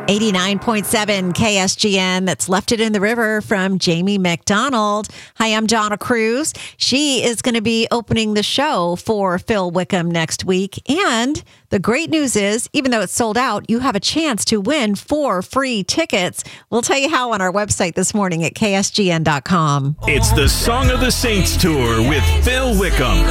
89.7 KSGN. That's Left It in the River from Jamie McDonald. Hi, I'm Donna Cruz. She is going to be opening the show for Phil Wickham next week. And the great news is, even though it's sold out, you have a chance to win 4 free tickets. We'll tell you how on our website this morning at ksgn.com. It's the Song of the Saints Tour with Phil Wickham.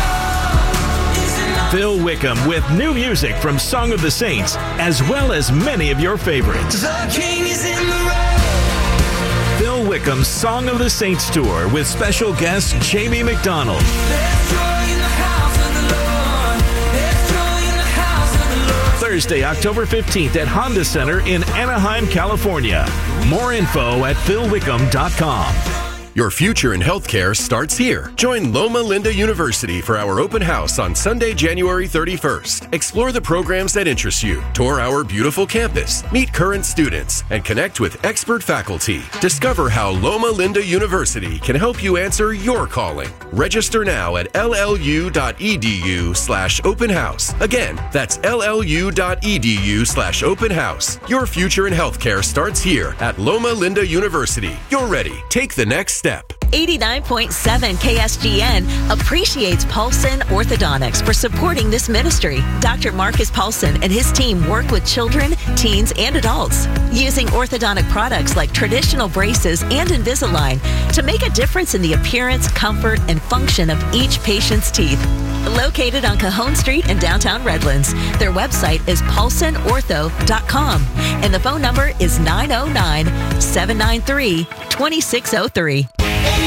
Phil Wickham with new music from Song of the Saints, as well as many of your favorites. The King is in the road. Phil Wickham's Song of the Saints Tour with special guest Jamie McDonald. There's joy in the house of the Lord. There's joy in the house of the Lord. Thursday, October 15th at Honda Center in Anaheim, California. More info at philwickham.com. Your future in healthcare starts here. Join Loma Linda University for our open house on Sunday, January 31st. Explore the programs that interest you, tour our beautiful campus, meet current students, and connect with expert faculty. Discover how Loma Linda University can help you answer your calling. Register now at llu.edu/open house. Again, that's llu.edu/open house. Your future in healthcare starts here at Loma Linda University. You're ready. Take the next step. 89.7 KSGN appreciates Paulson Orthodontics for supporting this ministry. Dr. Marcus Paulson and his team work with children, teens, and adults using orthodontic products like traditional braces and Invisalign to make a difference in the appearance, comfort, and function of each patient's teeth. Located on Cajon Street in downtown Redlands. Their website is paulsonortho.com and the phone number is 909-793-2603.